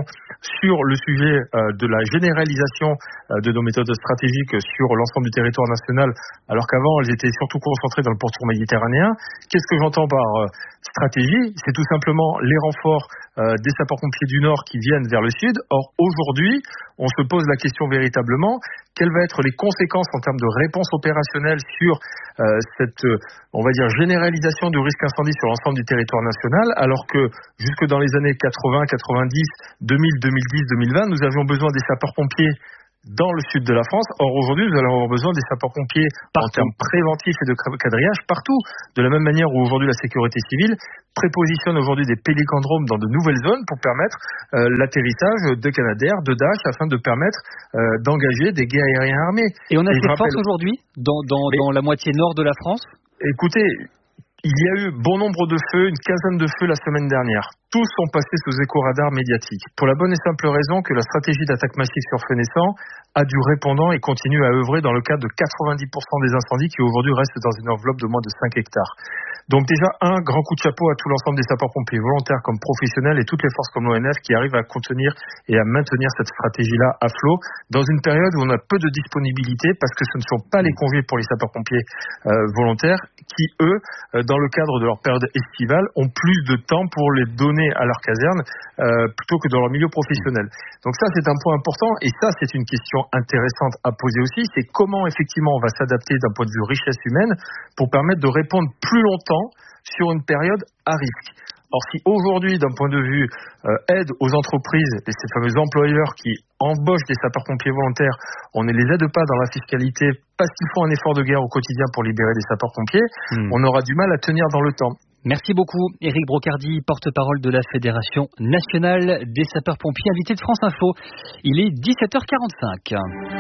sur le sujet de la généralisation de nos méthodes stratégiques sur l'ensemble du territoire national, alors qu'avant elles étaient surtout concentrées dans le pourtour méditerranéen. Qu'est-ce que j'entends par stratégie? C'est tout simplement les renforts des sapeurs-pompiers du Nord qui viennent vers le Sud. Or, aujourd'hui, on se pose la question véritablement, quelles vont être les conséquences en termes de réponse opérationnelle sur cette, on va dire, généralisation du risque incendie sur l'ensemble du territoire national, alors que jusque dans les années 80, 90, 2000, 2010, 2020, nous avions besoin des sapeurs-pompiers dans le sud de la France. Or, aujourd'hui, nous allons avoir besoin des sapeurs-pompiers en termes préventifs et de quadrillage partout. De la même manière où aujourd'hui la sécurité civile prépositionne aujourd'hui des pélicandromes dans de nouvelles zones pour permettre l'atterrissage de Canadair, de Dash, afin de permettre d'engager des guets aériens armés. Et on a cette force aujourd'hui dans la moitié nord de la France? Écoutez, il y a eu bon nombre de feux, une quinzaine de feux la semaine dernière. Tous sont passés sous éco-radar médiatique. Pour la bonne et simple raison que la stratégie d'attaque massive sur feu naissant a du répondant et continue à œuvrer dans le cadre de 90% des incendies qui aujourd'hui restent dans une enveloppe de moins de 5 hectares. Donc déjà, un grand coup de chapeau à tout l'ensemble des sapeurs-pompiers volontaires comme professionnels et toutes les forces comme l'ONF qui arrivent à contenir et à maintenir cette stratégie-là à flot dans une période où on a peu de disponibilité parce que ce ne sont pas les congés pour les sapeurs-pompiers volontaires qui, eux, dans le cadre de leur période estivale, ont plus de temps pour les donner à leur caserne plutôt que dans leur milieu professionnel. Donc ça, c'est un point important et ça, c'est une question intéressante à poser aussi, c'est comment effectivement on va s'adapter d'un point de vue richesse humaine pour permettre de répondre plus longtemps sur une période à risque. Or, si aujourd'hui, d'un point de vue aide aux entreprises, et ces fameux employeurs qui embauchent des sapeurs-pompiers volontaires, on ne les aide pas dans la fiscalité parce qu'ils font un effort de guerre au quotidien pour libérer des sapeurs-pompiers, on aura du mal à tenir dans le temps. Merci beaucoup, Éric Brocardi, porte-parole de la Fédération nationale des sapeurs-pompiers, invité de France Info. Il est 17h45.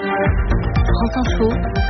France Info,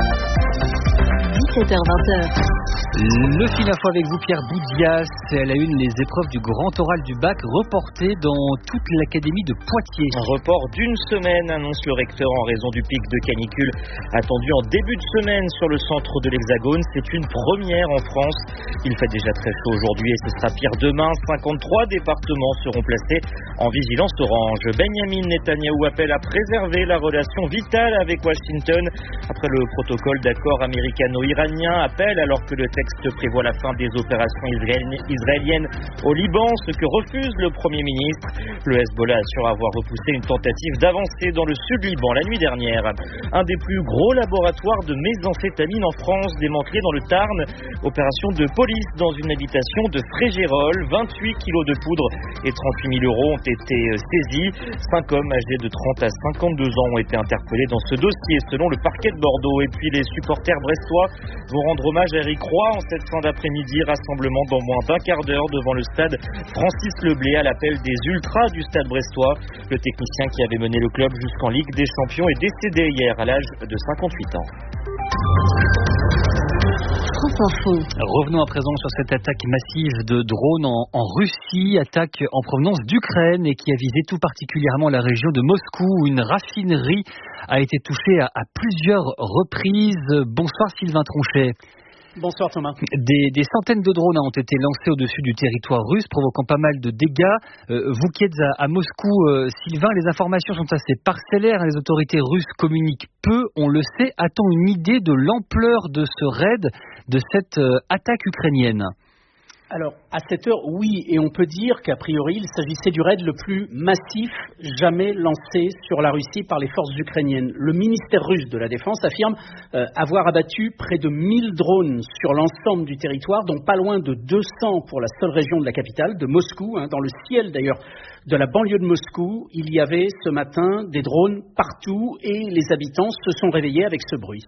17h-20h. Le fil info avec vous, Pierre Boudias. À la une, les épreuves du grand oral du bac reportées dans toute l'académie de Poitiers. Un report d'une semaine, annonce le recteur en raison du pic de canicule attendu en début de semaine sur le centre de l'Hexagone. C'est une première en France. Il fait déjà très chaud aujourd'hui et ce sera pire demain. 53 départements seront placés en vigilance orange. Benjamin Netanyahou appelle à préserver la relation vitale avec Washington après le protocole d'accord américano-iranien. Appel alors que le texte prévoit la fin des opérations israéliennes au Liban, ce que refuse le Premier ministre. Le Hezbollah assure avoir repoussé une tentative d'avancer dans le sud Liban la nuit dernière. Un des plus gros laboratoires de méthamphétamine en France démantelé dans le Tarn. Opération de police dans une habitation de Frégérolles. 28 kilos de poudre et 38 000 euros ont été saisis. 5 hommes âgés de 30 à 52 ans ont été interpellés dans ce dossier selon le parquet de Bordeaux. Et puis les supporters brestois vont rendre hommage à Eric Roy en cette fin d'après-midi. Rassemblement dans moins d'un quart d'heure devant le stade Francis Leblé à l'appel des ultras du stade brestois. Le technicien qui avait mené le club jusqu'en Ligue des Champions est décédé hier à l'âge de 58 ans. Revenons à présent sur cette attaque massive de drones en Russie, attaque en provenance d'Ukraine et qui a visé tout particulièrement la région de Moscou où une raffinerie a été touchée à plusieurs reprises. Bonsoir Sylvain Tronchet. Bonsoir Thomas. Des centaines de drones ont été lancés au-dessus du territoire russe, provoquant pas mal de dégâts. Vous qui êtes à Moscou, Sylvain, les informations sont assez parcellaires. Les autorités russes communiquent peu, on le sait. A-t-on une idée de l'ampleur de ce raid, de cette attaque ukrainienne ? Alors, à cette heure, oui, et on peut dire qu'a priori, il s'agissait du raid le plus massif jamais lancé sur la Russie par les forces ukrainiennes. Le ministère russe de la Défense affirme avoir abattu près de 1000 drones sur l'ensemble du territoire, dont pas loin de 200 pour la seule région de la capitale, de Moscou. Dans le ciel, d'ailleurs, de la banlieue de Moscou, il y avait ce matin des drones partout et les habitants se sont réveillés avec ce bruit.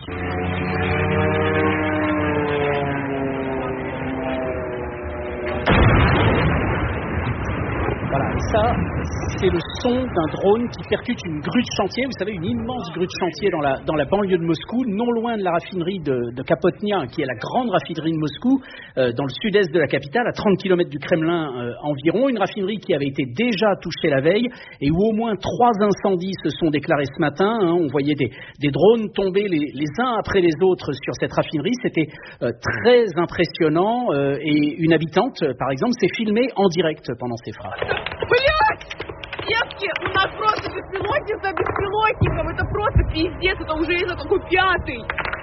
Voilà, et ça, c'est le son d'un drone qui percute une grue de chantier. Vous savez, une immense grue de chantier dans la banlieue de Moscou, non loin de la raffinerie de Kapotnia, qui est la grande raffinerie de Moscou, dans le sud-est de la capitale, à 30 km du Kremlin environ. Une raffinerie qui avait été déjà touchée la veille et où au moins 3 incendies se sont déclarés ce matin. On voyait des drones tomber les uns après les autres sur cette raffinerie. C'était très impressionnant et une habitante, par exemple, s'est filmée en direct pendant ces frappes. Блядь! Девки, у нас просто беспилотник за беспилотником. Это просто пиздец, это уже какой пятый.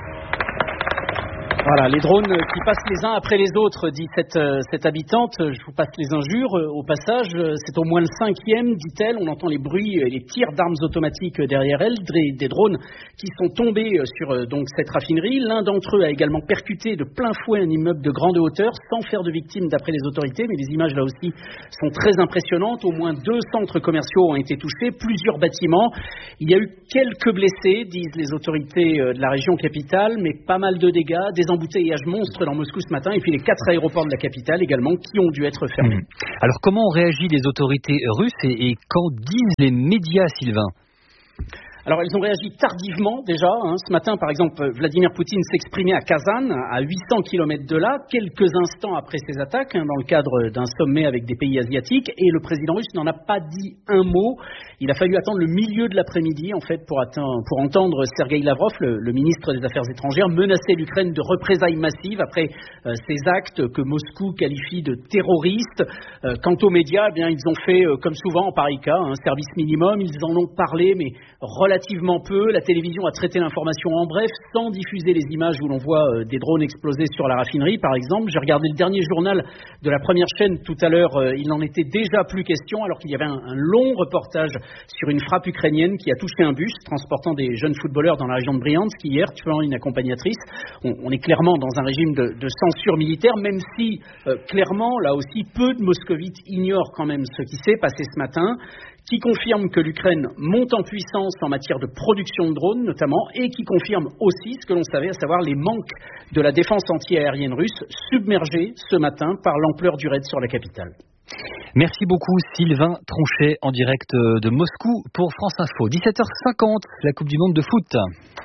Voilà, les drones qui passent les uns après les autres, dit cette habitante. Je vous passe les injures. Au passage, c'est au moins le 5e, dit-elle. On entend les bruits et les tirs d'armes automatiques derrière elle, des drones qui sont tombés sur donc cette raffinerie. L'un d'entre eux a également percuté de plein fouet un immeuble de grande hauteur, sans faire de victimes d'après les autorités. Mais les images là aussi sont très impressionnantes. Au moins 2 centres commerciaux ont été touchés, plusieurs bâtiments. Il y a eu quelques blessés, disent les autorités de la région capitale, mais pas mal de dégâts, des embouteillages monstres dans Moscou ce matin, et puis les 4 aéroports de la capitale également qui ont dû être fermés. Alors comment ont réagi les autorités russes et qu'en disent les médias, Sylvain ? Alors, elles ont réagi tardivement déjà. Ce matin, par exemple, Vladimir Poutine s'exprimait à Kazan, à 800 km de là, quelques instants après ces attaques, dans le cadre d'un sommet avec des pays asiatiques, et le président russe n'en a pas dit un mot. Il a fallu attendre le milieu de l'après-midi, en fait, pour entendre Sergueï Lavrov, le ministre des Affaires étrangères, menacer l'Ukraine de représailles massives après ces actes que Moscou qualifie de terroristes. Quant aux médias, eh bien, ils ont fait, comme souvent en pareil cas, un service minimum. Ils en ont parlé, mais relativement peu. La télévision a traité l'information en bref, sans diffuser les images où l'on voit des drones exploser sur la raffinerie, par exemple. J'ai regardé le dernier journal de la première chaîne tout à l'heure. Il n'en était déjà plus question, alors qu'il y avait un long reportage sur une frappe ukrainienne qui a touché un bus transportant des jeunes footballeurs dans la région de Briansk hier, tuant une accompagnatrice. On est clairement dans un régime de censure militaire, même si, clairement, là aussi, peu de moscovites ignorent quand même ce qui s'est passé ce matin, qui confirme que l'Ukraine monte en puissance en matière de production de drones notamment, et qui confirme aussi ce que l'on savait, à savoir les manques de la défense anti-aérienne russe, submergée ce matin par l'ampleur du raid sur la capitale. Merci beaucoup Sylvain Tronchet en direct de Moscou pour France Info. 17h50, la Coupe du Monde de foot.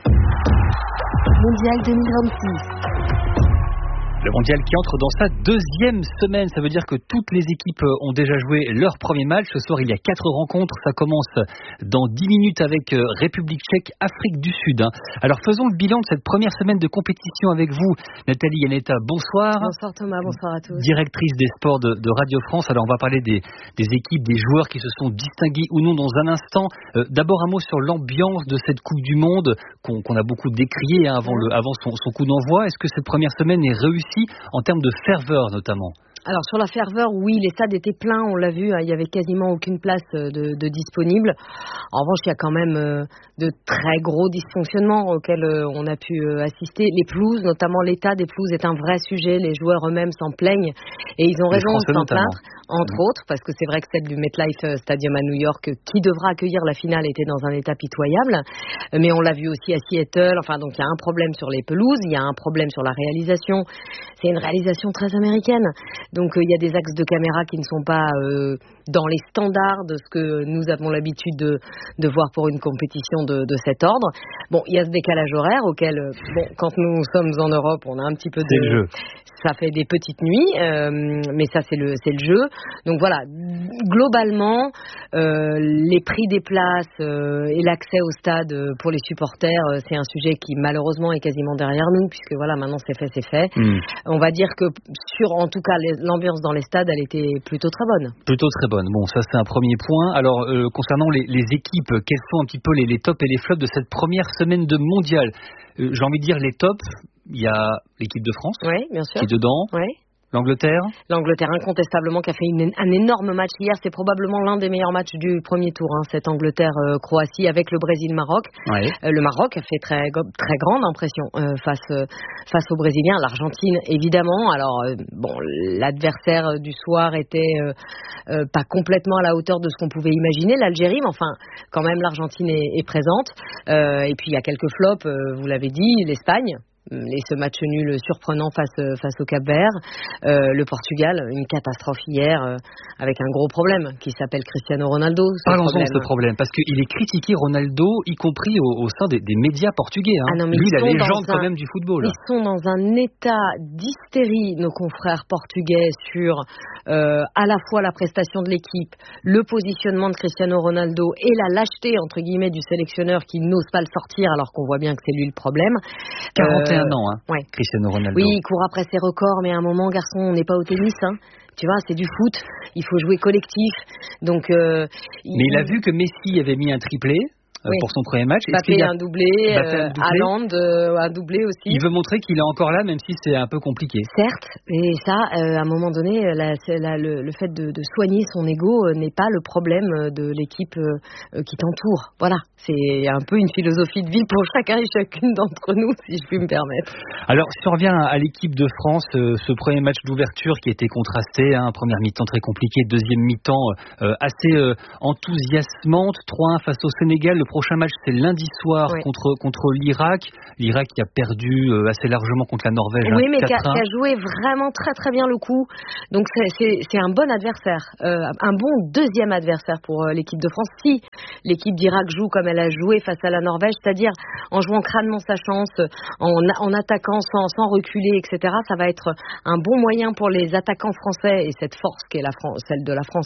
Mondial 2026. Le mondial qui entre dans sa 2e semaine, ça veut dire que toutes les équipes ont déjà joué leur premier match. Ce soir, il y a 4 rencontres. Ça commence dans 10 minutes avec République tchèque, Afrique du Sud. Alors faisons le bilan de cette première semaine de compétition avec vous. Nathalie Yanetta, bonsoir. Bonsoir Thomas, bonsoir à tous. Directrice des sports de Radio France. Alors on va parler des équipes, des joueurs qui se sont distingués ou non dans un instant. D'abord un mot sur l'ambiance de cette Coupe du Monde qu'on a beaucoup décriée avant son coup d'envoi. Est-ce que cette première semaine est réussie en termes de ferveur notamment? Alors sur la ferveur, oui, les stades étaient pleins, on l'a vu, il y avait quasiment aucune place de disponible. En revanche, il y a quand même de très gros dysfonctionnements auxquels on a pu assister. Les pelouses, notamment l'état des pelouses, est un vrai sujet. Les joueurs eux-mêmes s'en plaignent et ils ont raison de s'en plaindre, entre autres, parce que c'est vrai que celle du MetLife Stadium à New York, qui devra accueillir la finale, était dans un état pitoyable. Mais on l'a vu aussi à Seattle. Enfin, donc il y a un problème sur les pelouses, il y a un problème sur la réalisation. C'est une réalisation très américaine. Donc il y a des axes de caméra qui ne sont pas dans les standards de ce que nous avons l'habitude de voir pour une compétition de cet ordre. Bon, il y a ce décalage horaire auquel, quand nous sommes en Europe, on a un petit peu de... C'est le jeu. Ça fait des petites nuits, mais ça c'est le jeu. Donc voilà, globalement, les prix des places et l'accès au stade pour les supporters, c'est un sujet qui malheureusement est quasiment derrière nous, puisque voilà, maintenant c'est fait. On va dire que en tout cas, l'ambiance dans les stades, elle était plutôt très bonne. Plutôt très bonne. Bon, ça c'est un premier point. Alors, concernant les équipes, quels sont un petit peu les tops et les flops de cette première semaine de mondial? J'ai envie de dire les tops. Il y a l'équipe de France, oui, bien sûr, qui est dedans. Oui. L'Angleterre incontestablement qui a fait un énorme match hier. C'est probablement l'un des meilleurs matchs du premier tour, cette Angleterre-Croatie avec le Brésil-Maroc. Ouais. Le Maroc a fait très grande impression face aux Brésiliens. L'Argentine évidemment. Alors l'adversaire du soir était pas complètement à la hauteur de ce qu'on pouvait imaginer, l'Algérie, mais enfin quand même l'Argentine est présente. Et puis il y a quelques flops, vous l'avez dit, l'Espagne. Et ce match nul surprenant face au Cap-Vert, le Portugal, une catastrophe hier avec un gros problème qui s'appelle Cristiano Ronaldo. Parlons-en de ce problème, parce qu'il est critiqué, Ronaldo, y compris au sein des médias portugais. Lui, la légende quand même du football. Ils sont dans un état d'hystérie, nos confrères portugais, sur à la fois la prestation de l'équipe, le positionnement de Cristiano Ronaldo et la lâcheté entre guillemets du sélectionneur qui n'ose pas le sortir alors qu'on voit bien que c'est lui le problème. 41 ans, Cristiano Ronaldo. Oui, il court après ses records, mais à un moment, garçon, on n'est pas au tennis, Tu vois, c'est du foot, il faut jouer collectif. Donc, mais il a vu que Messi avait mis un triplé. Pour son premier match. Mbappé un doublé, Haaland un doublé aussi. Il veut montrer qu'il est encore là, même si c'est un peu compliqué. Certes, et ça, à un moment donné, le fait de soigner son ego n'est pas le problème de l'équipe qui t'entoure. Voilà, c'est un peu une philosophie de vie pour chacun et chacune d'entre nous, si je puis me permettre. Alors, si on revient à l'équipe de France, ce premier match d'ouverture qui était contrasté, première mi-temps très compliquée, deuxième mi-temps assez enthousiasmante, 3-1 face au Sénégal. Le prochain match, c'est lundi soir contre l'Irak. L'Irak qui a perdu assez largement contre la Norvège. Oui, mais qui a joué vraiment très très bien le coup. Donc c'est un bon adversaire, un bon deuxième adversaire pour l'équipe de France. Si l'équipe d'Irak joue comme elle a joué face à la Norvège, c'est-à-dire en jouant crânement sa chance, en attaquant sans reculer, etc., ça va être un bon moyen pour les attaquants français et cette force qui est celle de la France,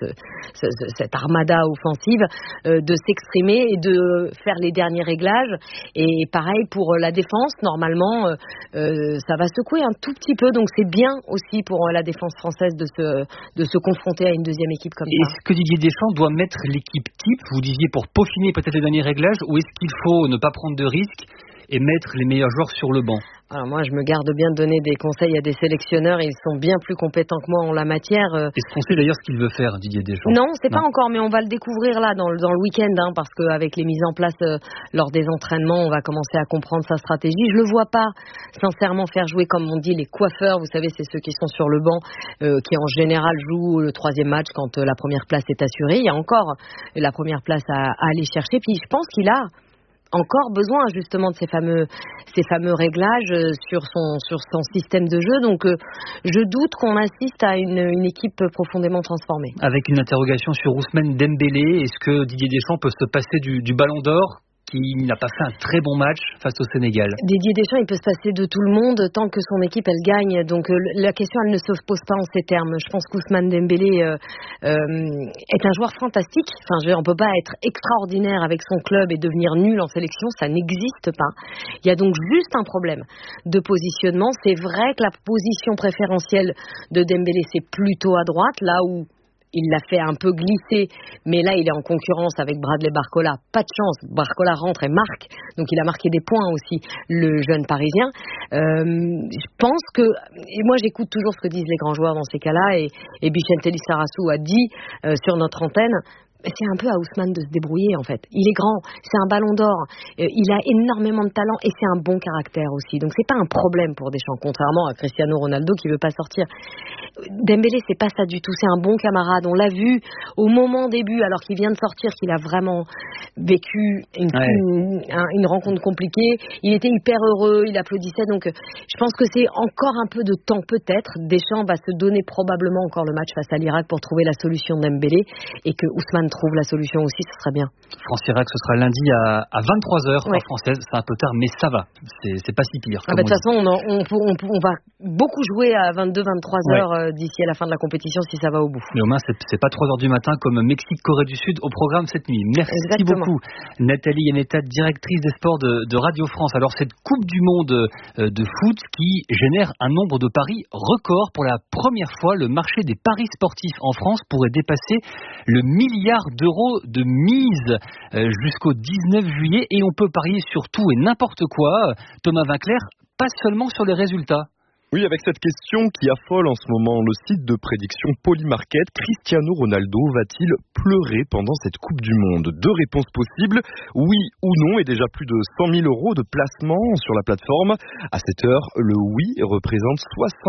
cette armada offensive, de s'exprimer et de faire les derniers réglages. Et pareil pour la défense, normalement ça va secouer un tout petit peu, donc c'est bien aussi pour la défense française de se confronter à une deuxième équipe comme ça. Est-ce que Didier Deschamps doit mettre l'équipe type, vous disiez, pour peaufiner peut-être les derniers réglages, ou est-ce qu'il faut ne pas prendre de risques et mettre les meilleurs joueurs sur le banc? Alors moi, je me garde bien de donner des conseils à des sélectionneurs. Ils sont bien plus compétents que moi en la matière. Est-ce qu'on sait d'ailleurs ce qu'il veut faire, Didier Deschamps? Non, c'est pas encore, mais on va le découvrir là dans le week-end, parce qu'avec les mises en place lors des entraînements, on va commencer à comprendre sa stratégie. Je le vois pas sincèrement faire jouer, comme on dit, les coiffeurs. Vous savez, c'est ceux qui sont sur le banc, qui en général jouent le troisième match quand la première place est assurée. Il y a encore la première place à aller chercher. Puis je pense qu'il a encore besoin justement de ces fameux réglages sur son système de jeu. Donc je doute qu'on assiste à une équipe profondément transformée. Avec une interrogation sur Ousmane Dembélé, est-ce que Didier Deschamps peut se passer du ballon d'or qui n'a pas fait un très bon match face au Sénégal? Didier Deschamps, il peut se passer de tout le monde tant que son équipe, elle gagne. Donc la question, elle ne se pose pas en ces termes. Je pense qu'Ousmane Dembélé est un joueur fantastique. Enfin, on ne peut pas être extraordinaire avec son club et devenir nul en sélection. Ça n'existe pas. Il y a donc juste un problème de positionnement. C'est vrai que la position préférentielle de Dembélé, c'est plutôt à droite, là où il l'a fait un peu glisser, mais là il est en concurrence avec Bradley Barcola. Pas de chance, Barcola rentre et marque, donc il a marqué des points aussi, le jeune Parisien. Je pense que, et moi j'écoute toujours ce que disent les grands joueurs dans ces cas-là, et Vicente Lizarazu a dit sur notre antenne, c'est un peu à Ousmane de se débrouiller en fait. Il est grand, c'est un ballon d'or, il a énormément de talent et c'est un bon caractère aussi. Donc c'est pas un problème pour Deschamps, contrairement à Cristiano Ronaldo qui veut pas sortir. Dembélé, c'est pas ça du tout, c'est un bon camarade. On l'a vu au moment début, alors qu'il vient de sortir, qu'il a vraiment vécu une rencontre compliquée. Il était hyper heureux, il applaudissait. Donc je pense que c'est encore un peu de temps peut-être. Deschamps va se donner probablement encore le match face à l'Irak pour trouver la solution de Dembélé, et que Ousmane trouve la solution aussi, ce serait bien. France-Irak, ce sera lundi à 23h, heure française. C'est un peu tard, mais ça va. C'est pas si pire. De toute façon, on va beaucoup jouer à 22-23h d'ici à la fin de la compétition si ça va au bout. Mais au moins, c'est pas 3h du matin comme Mexique-Corée du Sud au programme cette nuit. Merci beaucoup, Nathalie Yaneta, directrice des sports de Radio France. Alors, cette Coupe du Monde de foot qui génère un nombre de paris record. Pour la première fois, le marché des paris sportifs en France pourrait dépasser le milliard d'euros de mise jusqu'au 19 juillet. Et on peut parier sur tout et n'importe quoi. Thomas Vinclair, pas seulement sur les résultats. Oui, avec cette question qui affole en ce moment le site de prédiction Polymarket, Cristiano Ronaldo va-t-il pleurer pendant cette Coupe du Monde? Deux réponses possibles, oui ou non, et déjà plus de 100 000 euros de placement sur la plateforme. À cette heure, le oui représente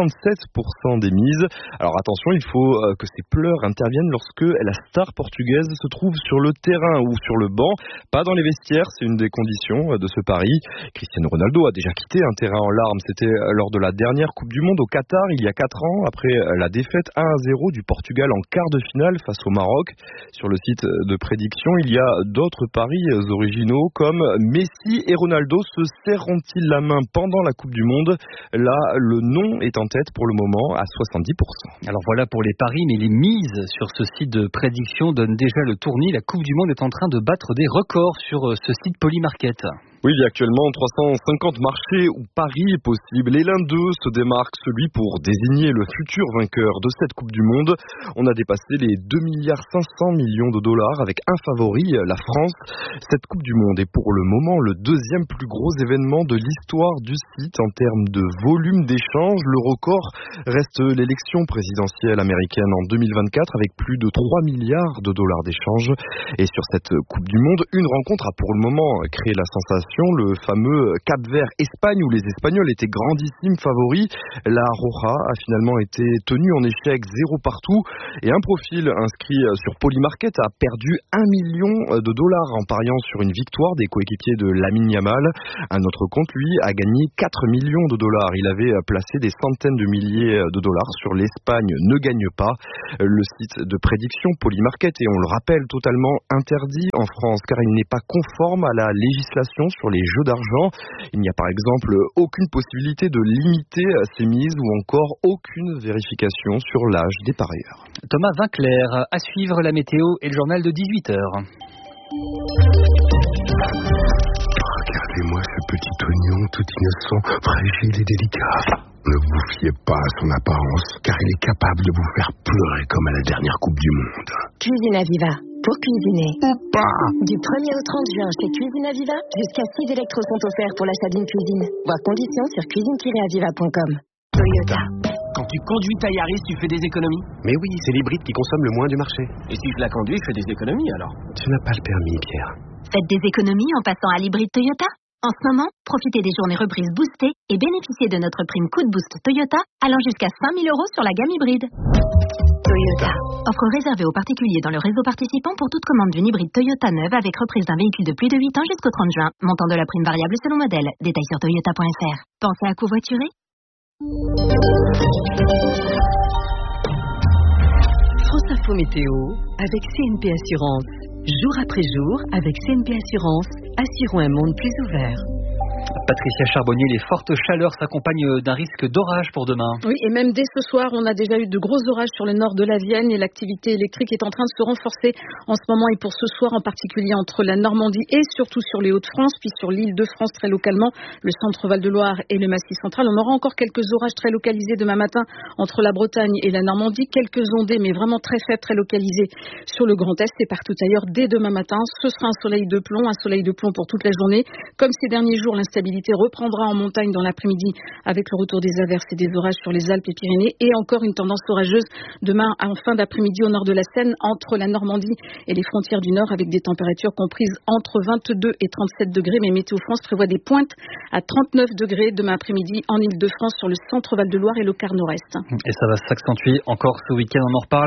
67% des mises. Alors attention, il faut que ces pleurs interviennent lorsque la star portugaise se trouve sur le terrain ou sur le banc, pas dans les vestiaires, c'est une des conditions de ce pari. Cristiano Ronaldo a déjà quitté un terrain en larmes, c'était lors de la dernière dernière Coupe du Monde au Qatar il y a 4 ans, après la défaite 1-0 du Portugal en quart de finale face au Maroc. Sur le site de prédiction, il y a d'autres paris originaux comme Messi et Ronaldo se serreront-ils la main pendant la Coupe du Monde? Là, le non est en tête pour le moment à 70%. Alors voilà pour les paris, mais les mises sur ce site de prédiction donnent déjà le tournis. La Coupe du Monde est en train de battre des records sur ce site Polymarket. Oui, il y a actuellement 350 marchés où paris est possible et l'un d'eux se démarque, celui pour désigner le futur vainqueur de cette Coupe du Monde. On a dépassé les 2,5 milliards de dollars avec un favori, la France. Cette Coupe du Monde est pour le moment le deuxième plus gros événement de l'histoire du site en termes de volume d'échange. Le record reste l'élection présidentielle américaine en 2024 avec plus de 3 milliards de dollars d'échanges. Et sur cette Coupe du Monde, une rencontre a pour le moment créé la sensation. Le fameux Cap-Vert-Espagne où les Espagnols étaient grandissimes favoris. La Roja a finalement été tenue en échec 0 partout et un profil inscrit sur Polymarket a perdu 1 million de dollars en pariant sur une victoire des coéquipiers de Lamine Yamal. Un autre compte, lui, a gagné 4 millions de dollars. Il avait placé des centaines de milliers de dollars sur l'Espagne ne gagne pas. Le site de prédiction Polymarket est, on le rappelle, totalement interdit en France car il n'est pas conforme à la législation sur les jeux d'argent. Il n'y a par exemple aucune possibilité de limiter ces mises ou encore aucune vérification sur l'âge des parieurs. Thomas Vinclair, à suivre la météo et le journal de 18h. Regardez-moi ce petit oignon tout innocent, fragile et délicat. Ne vous fiez pas à son apparence, car il est capable de vous faire pleurer comme à la dernière Coupe du Monde. Cuisine Aviva. Pour cuisiner. Ou pas. Du 1er au 30 juin chez Cuisine Aviva, jusqu'à 6 électros sont offerts pour l'achat d'une cuisine. Voir conditions sur cuisine-aviva.com. Toyota. Quand tu conduis ta Yaris, tu fais des économies? Mais oui, c'est l'hybride qui consomme le moins du marché. Et si je la conduis, je fais des économies alors? Tu n'as pas le permis, Pierre. Faites des économies en passant à l'hybride Toyota. En ce moment, profitez des journées reprises boostées et bénéficiez de notre prime Coup de Boost Toyota allant jusqu'à 5 000 € sur la gamme hybride. Toyota. Offre réservée aux particuliers dans le réseau participant pour toute commande d'une hybride Toyota neuve avec reprise d'un véhicule de plus de 8 ans jusqu'au 30 juin. Montant de la prime variable selon modèle. Détails sur toyota.fr. Pensez à covoiturer? France Info Météo avec CNP Assurance. Jour après jour, avec CNP Assurance, assurons un monde plus ouvert. Patricia Charbonnier, les fortes chaleurs s'accompagnent d'un risque d'orage pour demain. Oui, et même dès ce soir, on a déjà eu de gros orages sur le nord de la Vienne et l'activité électrique est en train de se renforcer en ce moment et pour ce soir en particulier entre la Normandie et surtout sur les Hauts-de-France, puis sur l'Île-de-France très localement, le centre Val-de-Loire et le Massif central. On aura encore quelques orages très localisés demain matin entre la Bretagne et la Normandie, quelques ondées mais vraiment très faibles, très localisées sur le Grand Est et partout ailleurs dès demain matin. Ce sera un soleil de plomb pour toute la journée. Comme ces derniers jours, l'instabilité reprendra en montagne dans l'après-midi avec le retour des averses et des orages sur les Alpes et Pyrénées et encore une tendance orageuse demain en fin d'après-midi au nord de la Seine entre la Normandie et les frontières du Nord avec des températures comprises entre 22 et 37 degrés. Mais Météo France prévoit des pointes à 39 degrés demain après-midi en Île-de-France sur le centre Val-de-Loire et le quart nord-est. Et ça va s'accentuer encore ce week-end, on en reparle.